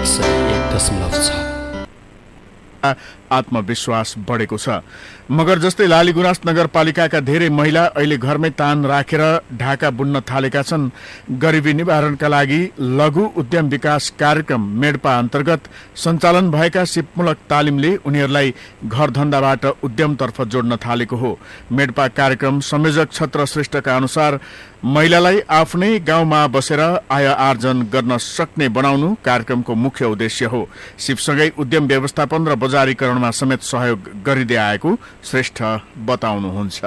101.6 आत्मविश्वास बढेको छ। मगर जस्तै लालीगुराँस नगरपालिकाका धेरै महिला अहिले घरमै तान राखेर ढाका बुन्न थालेका छन्। गरिबी निवारणका लागि लघु उद्यम विकास कार्यक्रम मेडपा अन्तर्गत सञ्चालन भएका सिपमूलक तालिमले उनीहरूलाई घरधन्दाबाट उद्यमतर्फ जोड्न थालेको हो। मेडपा कार्यक्रम संयोजक छत्र श्रेष्ठका अनुसार महिलालाई आफ्नै गाउँमा बसेर आय आर्जन गर्न सक्ने बनाउनु कार्यक्रमको मुख्य उद्देश्य हो। सिपसँगै उद्यम व्यवस्थापन र बजारीकरणमा समेत सहयोग गरिँदै आएको श्रेष्ठ बताउनुहुन्छ।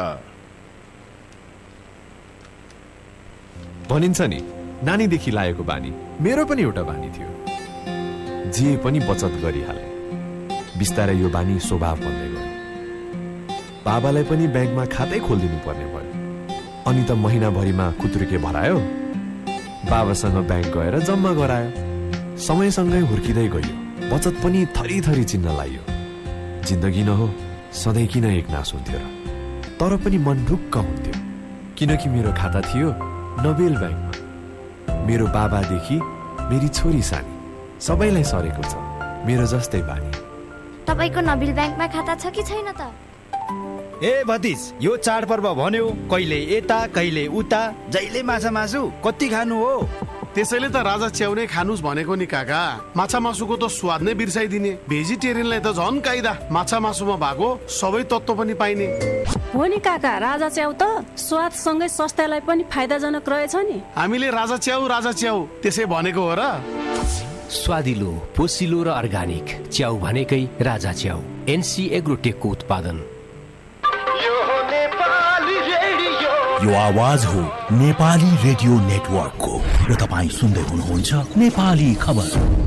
भनिन्छ नि, नानीदेखि लागेको बानी मेरो पनि एउटा बानी थियो। जे पनि बचत गरिहाले। बिस्तारै यो बानी स्वभाव बन्दै गयो। बाबालाई पनि ब्याङ्कमा खातै खोलिदिनु पर्ने भयो। अनि त महिनाभरिमा खुत्रुके भरायो। बाबासँग ब्याङ्क गएर जम्मा गरायो। समयसँगै हुर्किँदै गयो। बचत पनि थरी थरी चिन्न लाग्यो। जिन्दगी न हो, सधैँ किन एकनास हुन्थ्यो र? तर पनि मन ढुक्क हुन्थ्यो, किनकि मेरो खाता थियो नोबेल ब्याङ्कमा। मेरो बाबादेखि मेरी छोरी सानी सबैलाई सरेको छ मेरो जस्तै बानी। तपाईको नोबेल ब्याङ्कमा खाता छ कि छैन त? ए भतिज, यो चाडपर्व भन्यो कहिले यता कहिले उता, जहिले माछा मासु कति खानु हो? त्यसैले त राजा च्याउ नै खानुस् भनेको नि काका। माछा मासुको त स्वाद नै बिर्साइदिने। भेजिटेरियनलाई त झन् काइदा। माछा मासुमा भएको सबै तत्त्व पनि पाइने हो नि काका। राजा च्याउ त स्वाद सँगै स्वास्थ्यलाई पनि फाइदाजनक रहेछ नि। हामीले राजा च्याउ त्यसै भनेको हो र। स्वादिलो, पोसिलो र अर्गानिक च्याउ भनेकै राजा च्याउ। एनसी एग्रोटेकको उत्पादन। यो आवाज हो नेपाली रेडियो नेटवर्कको र तपाईँ सुन्दै हुनुहुन्छ नेपाली खबर।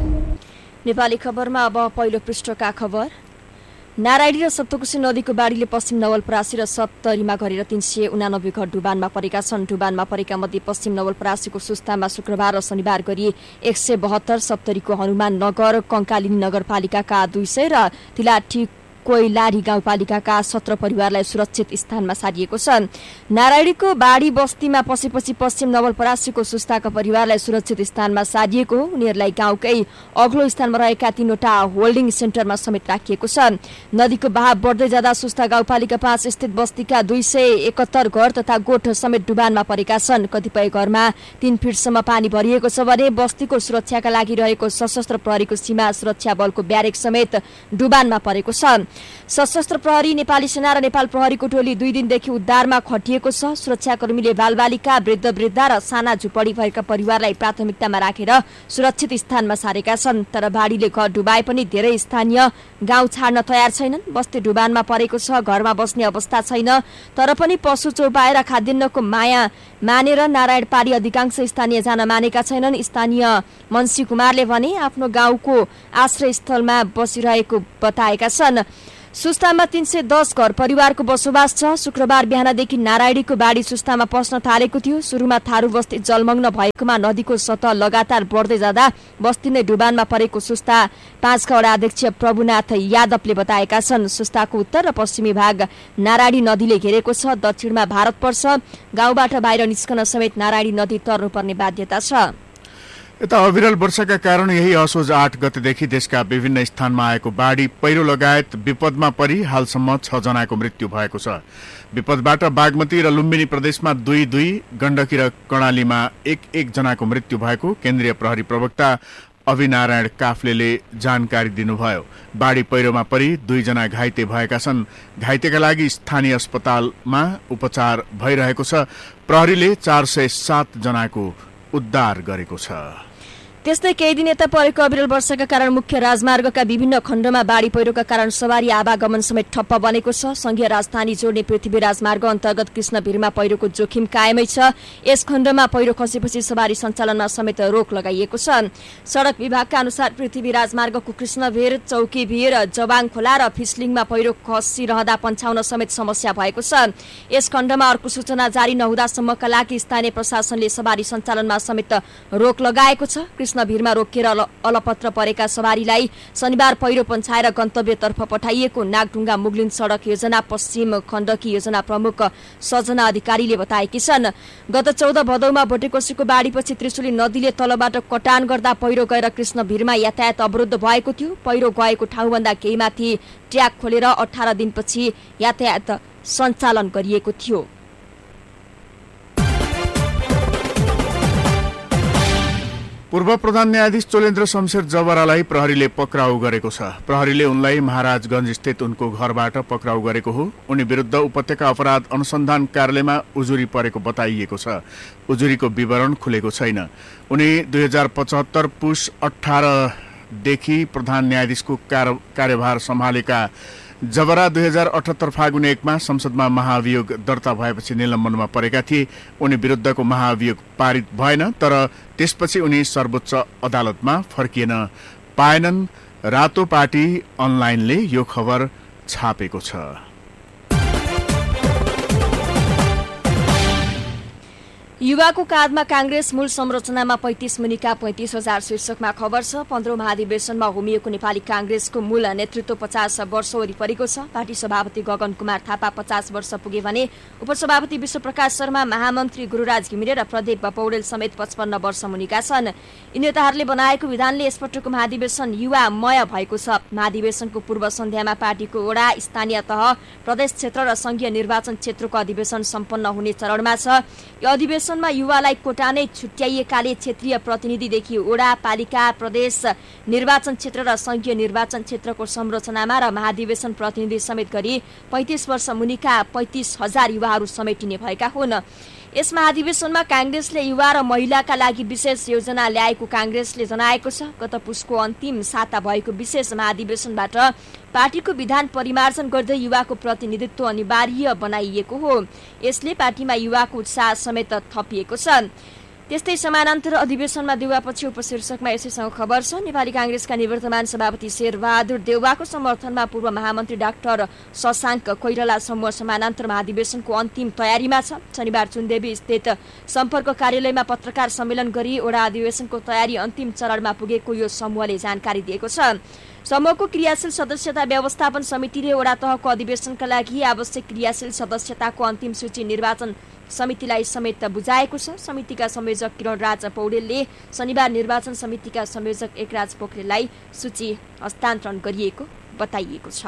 नेपाली खबरमा अब पहिलो पृष्ठका खबर। नारायणी र सप्तकोशी नदीको बाढीले पश्चिम नवलपरासी र सप्तरीमा गरेर 389 घर डुबानमा परेका छन्। डुबानमा परेका मध्ये पश्चिम नवलपरासीको सुस्तामा शुक्रबार र शनिबार गरी 172, सप्तरीको हनुमान नगर कंकालिनी नगरपालिकाका 200 र तिलाठी कोइलारी गाउँपालिकाका 17 परिवारलाई सुरक्षित स्थानमा सारिएको छ। नारायणीको बाढी बस्तीमा पसेपछि पश्चिम नवलपरासीको सुस्ताका परिवारलाई सुरक्षित स्थानमा सारिएको हो। उनीहरूलाई गाउँकै अग्लो स्थानमा रहेका 3वटा होल्डिङ सेन्टरमा समेत राखिएको छ। नदीको बहाव बढ्दै जाँदा सुस्ता गाउँपालिका 5 स्थित बस्तीका 271 घर तथा गोठ समेत डुबानमा परेका छन्। कतिपय घरमा 3 फिटसम्म पानी भरिएको छ भने बस्तीको सुरक्षाका लागि रहेको सशस्त्र प्रहरीको सीमा सुरक्षा बलको ब्यारेक समेत डुबानमा परेको छ। सशस्त्र प्रहरी, नेपाली सेना र नेपाल प्रहरीको टोली 2 दिनदेखि उद्धारमा खटिएको छ। सुरक्षाकर्मीले बालबालिका, वृद्ध वृद्धा र साना झुपडी भएका परिवारलाई प्राथमिकतामा राखेर सुरक्षित स्थानमा सारेका छन्। तर बाढीले घर डुबाए पनि धेरै स्थानीय गाउँ छाड्न तयार छैनन्। बस्ती डुबानमा परेको छ, घरमा बस्ने अवस्था छैन। तर पनि पशु चौपाएर खाद्यान्नको माया मानेर नारायण पारी अधिकांश स्थानीय जान मानेका छैनन्। स्थानीय मनसी कुमारले भने आफ्नो गाउँको आश्रयस्थलमा बसिरहेको बताएका छन्। सुस्तामा 310 घर परिवारको बसोबास छ। शुक्रबार बिहानदेखि नारायणीको बाढी सुस्तामा पस्न थालेको थियो। सुरुमा थारू बस्ती जलमग्न भएकोमा नदीको सतह लगातार बढ्दै जाँदा बस्ती नै डुबानमा परेको सुस्ता 5 का वडा अध्यक्ष प्रभुनाथ यादवले बताएका छन्। सुस्ताको उत्तर र पश्चिमी भाग नारायणी नदीले घेरेको छ। दक्षिणमा भारत पर्छ। गाउँबाट बाहिर निस्कन समेत नारायणी नदी तर्नुपर्ने बाध्यता छ। यता अविरल वर्षाका कारण यही असोज 8 गतेदेखि देशका विभिन्न स्थानमा आएको बाढी पहिरो लगायत विपदमा परि हालसम्म 6 जनाको मृत्यु भएको छ। विपदबाट बागमती र लुम्बिनी प्रदेशमा 2-2, गण्डकी र कर्णालीमा 1-1 जनाको मृत्यु भएको केन्द्रीय प्रहरी प्रवक्ता अभिनारायण काफ्लेले जानकारी दिनुभयो। बाढी पहिरोमा परि 2 जना घाइते भएका छन्। घाइतेका लागि स्थानीय अस्पतालमा उपचार भइरहेको छ। प्रहरीले 407 जनाको उद्धार गरेको छ। त्यस्तै केही दिन यता परेको अविरल वर्षाका कारण मुख्य राजमार्गका विभिन्न खण्डमा बाढी पहिरोका कारण सवारी आवागमन समेत ठप्प बनेको छ। संघीय राजधानी जोड्ने पृथ्वी राजमार्ग अन्तर्गत कृष्णभिरमा पहिरोको जोखिम कायमै छ। यस खण्डमा पहिरो खसेपछि सवारी सञ्चालनमा समेत रोक लगाइएको छ। सडक विभागका अनुसार पृथ्वी राजमार्गको कृष्णभिर, चौकीभिर, जवाङ खोला र फिसलिङमा पहिरो खसिरहँदा 55 समेत समस्या भएको छ। यस खण्डमा अर्को सूचना जारी नहुँदासम्मका लागि स्थानीय प्रशासनले सवारी सञ्चालनमा समेत रोक लगाएको छ। कृष्णभिरमा रोकेर अलपत्र परेका सवारीलाई शनिबार पहिरो पन्छाएर गन्तव्यतर्फ पठाइएको नागढुङ्गा मुगलिन सडक योजना पश्चिम खण्डकी योजना प्रमुख सजना अधिकारीले बताएकी छन्। गत 14 भदौमा भोटेकोसीको बाढीपछि त्रिशुली नदीले तलबाट कटान गर्दा पहिरो गएर कृष्णभिरमा यातायात अवरुद्ध भएको थियो। पहिरो गएको ठाउँभन्दा केहीमाथि ट्र्याक खोलेर 18 दिनपछि यातायात सञ्चालन गरिएको थियो। पूर्व प्रधान न्यायाधीश चोलेन्द्र शमशेर जबरालाई प्रहरीले पक्राउ गरेको छ। प्रहरीले उनलाई महाराजगंज स्थित उनको घरबाट पक्राउ गरेको हो। उनी विरुद्ध उपत्यका अपराध अनुसन्धान कार्यालयमा उजुरी परेको बताइएको छ। उजुरीको विवरण खुलेको छैन। उनी 2075 पुष 18 देखि प्रधान न्यायाधीशको कार्यभार सम्हालेका जबरा 2078 फागुन 1 मा संसदमा महाभियोग दर्ता भएपछि निलम्बनमा परेका थिए। उनी विरुद्धको महाभियोग पारित भएन, तर त्यसपछि उनी सर्वोच्च अदालतमा फर्किएन पाएनन्। रातो पार्टी अनलाइनले यो खबर छापेको छ। युवाको काँधमा कांग्रेस मूल संरचनामा 35 मुनिका 35,000 शीर्षकमा खबर छ। 15औं महाधिवेशनमा होमिएको नेपाली कांग्रेसको मूल नेतृत्व 50 वर्ष वरिपरिको छ। पार्टी सभापति गगन कुमार थापा 50 वर्ष पुगे भने उपसभापति विश्वप्रकाश शर्मा, महामन्त्री गुरुराज घिमिरे र प्रदीप पौडेल समेत 55 वर्ष मुनिका छन्। यी नेताहरूले बनाएको विधानले यसपटकको महाधिवेशन युवामय भएको छ। महाधिवेशनको पूर्व सन्ध्यामा पार्टीको वडा, स्थानीय तह, प्रदेश क्षेत्र र संघीय निर्वाचन क्षेत्रको अधिवेशन सम्पन्न हुने चरणमा छ। यो अधिवेशन युवालाई कोटा नै छुट्याइएकाले क्षेत्रीय प्रतिनिधिदेखि वडा, पालिका, प्रदेश निर्वाचन क्षेत्र र संघीय निर्वाचन क्षेत्रको संरचनामा र महाधिवेशन प्रतिनिधि समेत गरी 35 वर्ष मुनिका 35,000 युवाहरू समेटिने भएका हुन्। यस महाधिवेशनमा कांग्रेसले युवा र महिलाका लागि विशेष योजना ल्याएको कांग्रेसले जनाएको छ। गत पुसको अन्तिम साता भएको विशेष महाधिवेशनबाट पार्टीको विधान परिमार्जन गर्दै युवाको प्रतिनिधित्व अनिवार्य बनाइएको हो। यसले पार्टीमा युवाको उत्साह समेत थपिएको छ। त्यस्तै समानान्तर अधिवेशनमा देउवापछि उपशीर्षकमा यसैसँग खबर छ। नेपाली कांग्रेसका निवर्तमान सभापति शेरबहादुर देउवाको समर्थनमा पूर्व महामन्त्री डाक्टर शशाङ्क कोइराला समूह समानान्तर महाधिवेशनको अन्तिम तयारीमा छ। शनिबार चुनदेवी स्थित सम्पर्क कार्यालयमा पत्रकार सम्मेलन गरी वडा अधिवेशनको तयारी अन्तिम चरणमा पुगेको यो समूहले जानकारी दिएको छ। समूहको क्रियाशील सदस्यता व्यवस्थापन समितिले वडा तहको अधिवेशनका लागि आवश्यक क्रियाशील सदस्यताको अन्तिम सूची निर्वाचन समितिलाई समेत बुझाएको छ। समितिका संयोजक किरण राज पौडेलले शनिबार निर्वाचन समितिका संयोजक एकराज पोखरेललाई सूची हस्तान्तरण गरिएको बताइएको छ।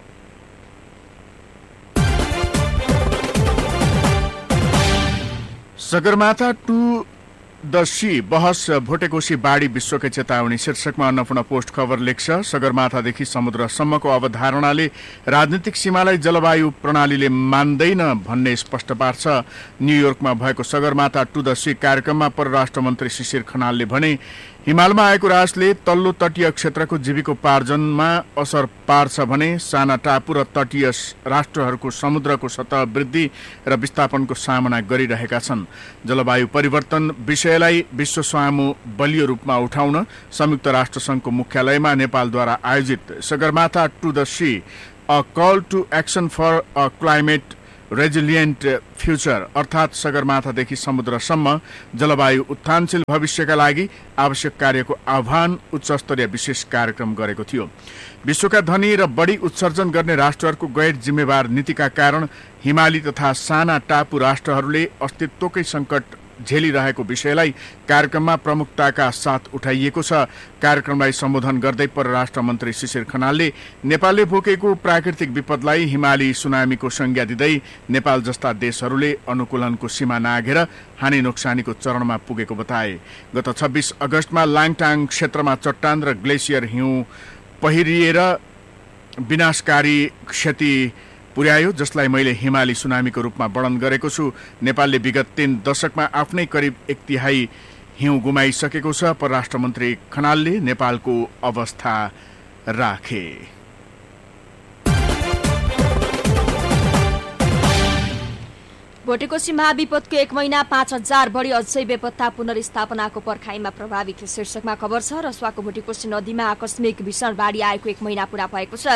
सगरमाथा टु द सी बहस भोटेकोसी बाढी विश्वकै चेतावनी शीर्षकमा अन्नपूर्ण पोस्ट खबर लेख्छ। सगरमाथादेखि समुद्रसम्मको अवधारणाले राजनीतिक सीमालाई जलवायु प्रणालीले मान्दैन भन्ने स्पष्ट पार्छ। न्यूयोर्कमा भएको सगरमाथा टु द सी कार्यक्रममा परराष्ट्र मन्त्री शिशिर खनालले भने हिमालमा आएको रासले तल्लो तटीय क्षेत्रको जीविकोपार्जनमा असर पार्छ भने साना टापु र तटीय राष्ट्रहरूको समुद्रको सतह वृद्धि र विस्थापनको सामना गरिरहेका छन्। जलवायु परिवर्तन विषयलाई विश्व सामु बलियो रूपमा उठाउन संयुक्त राष्ट्रसङ्घको मुख्यालयमा नेपालद्वारा आयोजित Sagarmatha to the C a call to action for a climate resilient future अर्थात् सगरमाथादेखि समुद्रसम्म जलवायु उत्थानशील भविष्यका लागि आवश्यक कार्यको आह्वान उच्चस्तरीय विशेष कार्यक्रम गरेको थियो। विश्वका धनी र बढी उत्सर्जन गर्ने राष्ट्रहरूको गैर जिम्मेवार नीतिका कारण हिमाली तथा साना टापु राष्ट्रहरूले अस्तित्वकै सङ्कट झेलिरहेको विषयलाई कार्यक्रममा प्रमुखताका साथ उठाइएको छ। कार्यक्रमलाई सम्बोधन गर्दै परराष्ट्र मन्त्री शिशिर खनालले नेपालले भोगेको प्राकृतिक विपदलाई हिमाली सुनामीको संज्ञा दिँदै नेपाल जस्ता देशहरूले अनुकूलनको सीमा नाघेर हानि नोक्सानीको चरणमा पुगेको बताए। गत 26 अगस्तमा लाङटाङ क्षेत्रमा चट्टान र ग्लेसियर हिउँ पहिरिएर विनाशकारी क्षति पुर्यायो, जसलाई मैले हिमाली सुनामीको रूपमा वर्णन गरेको छु। नेपालले विगत 3 दशकमा आफ्नै करिब 1/3 हिउँ गुमाइसकेको छ। परराष्ट्र मन्त्री खनालले नेपालको अवस्था राखे। भोटेकोसी महाविपदको 1 महिना 5,000 बढी अझै बेपत्ता पुनर्स्थापनाको पर्खाइमा प्रभावित शीर्षकमा खबर छ। रसुवाको भोटेकोसी नदीमा आकस्मिक भीषण बाढी आएको 1 महिना पूरा भएको छ।